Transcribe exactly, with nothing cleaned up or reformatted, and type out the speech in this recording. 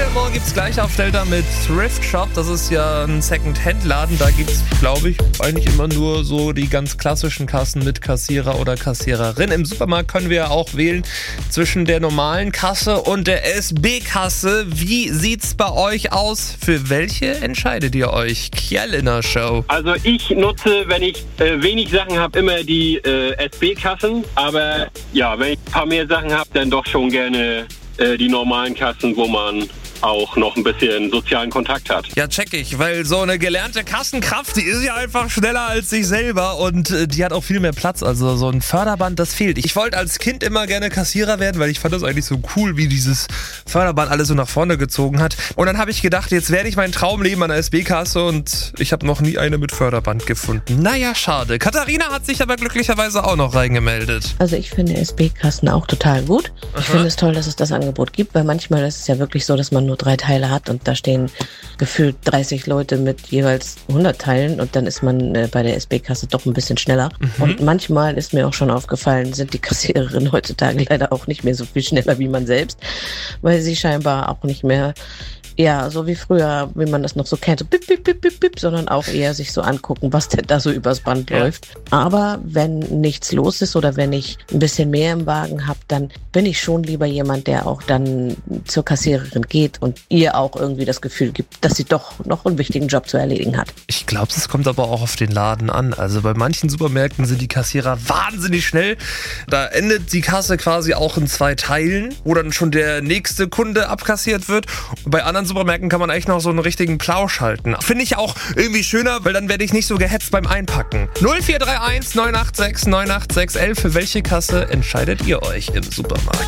Aktuell morgen gibt es gleich auf Delta mit Thrift Shop. Das ist ja ein Second-Hand-Laden. Da gibt es, glaube ich, eigentlich immer nur so die ganz klassischen Kassen mit Kassierer oder Kassiererin. Im Supermarkt können wir ja auch wählen zwischen der normalen Kasse und der S B-Kasse. Wie sieht's bei euch aus? Für welche entscheidet ihr euch? Kjell in der Show. Also ich nutze, wenn ich äh, wenig Sachen habe, immer die äh, S B-Kassen. Aber ja, wenn ich ein paar mehr Sachen habe, dann doch schon gerne äh, die normalen Kassen, wo man auch noch ein bisschen sozialen Kontakt hat. Ja, check ich, weil so eine gelernte Kassenkraft, die ist ja einfach schneller als ich selber und äh, die hat auch viel mehr Platz. Also so ein Förderband, das fehlt. Ich wollte als Kind immer gerne Kassierer werden, weil ich fand das eigentlich so cool, wie dieses Förderband alles so nach vorne gezogen hat. Und dann habe ich gedacht, jetzt werde ich mein Traum leben an der S B-Kasse und ich habe noch nie eine mit Förderband gefunden. Naja, schade. Katharina hat sich aber glücklicherweise auch noch reingemeldet. Also ich finde S B-Kassen auch total gut. Ich Aha. finde es toll, dass es das Angebot gibt, weil manchmal ist es ja wirklich so, dass man nur drei Teile hat und da stehen gefühlt dreißig Leute mit jeweils hundert Teilen und dann ist man äh, bei der S B-Kasse doch ein bisschen schneller. Mhm. Und manchmal ist mir auch schon aufgefallen, sind die Kassiererinnen heutzutage leider auch nicht mehr so viel schneller wie man selbst, weil sie scheinbar auch nicht mehr ja, so wie früher, wie man das noch so kennt, so bip, bip, bip, bip, bip, sondern auch eher sich so angucken, was denn da so übers Band ja. läuft. Aber wenn nichts los ist oder wenn ich ein bisschen mehr im Wagen habe, dann bin ich schon lieber jemand, der auch dann zur Kassiererin geht und ihr auch irgendwie das Gefühl gibt, dass sie doch noch einen wichtigen Job zu erledigen hat. Ich glaube, es kommt aber auch auf den Laden an. Also bei manchen Supermärkten sind die Kassierer wahnsinnig schnell. Da endet die Kasse quasi auch in zwei Teilen, wo dann schon der nächste Kunde abkassiert wird. Und bei anderen Supermärkten kann man echt noch so einen richtigen Plausch halten. Finde ich auch irgendwie schöner, weil dann werde ich nicht so gehetzt beim Einpacken. null vier drei eins neun acht sechs neun acht sechs elf. Für welche Kasse entscheidet ihr euch im Supermarkt?